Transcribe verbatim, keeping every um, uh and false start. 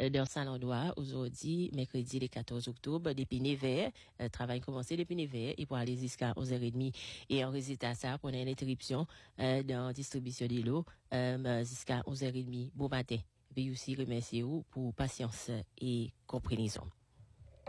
euh, dans Salon endroit aujourd'hui, mercredi le quatorze octobre, depuis neuf heures, euh, travail commencé depuis neuf heures, et pour aller jusqu'à onze heures trente. Et en résultat ça, on a une interruption euh, dans distribution de l'eau euh, jusqu'à onze heures trente. Bon matin. Je vais aussi remercier vous pour patience et compréhension.